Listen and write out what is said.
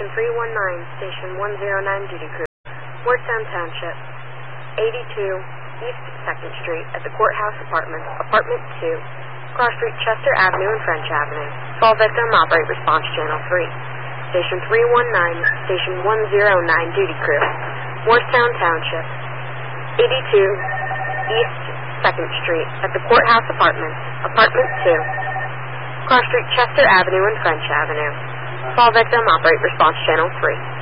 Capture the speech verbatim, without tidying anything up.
Station three one nine, Station one oh nine duty crew. Morristown Township, eighty-two East second Street at the Courthouse Apartments, Apartment two, Cross Street, Chester Avenue and French Avenue. Fall victim, operate response channel three. Station three one nine, Station one oh nine duty crew. Morristown Township, eighty-two East second Street at the Courthouse Apartments, Apartment two, Cross Street, Chester Avenue and French Avenue. Fall victim, operate response channel three.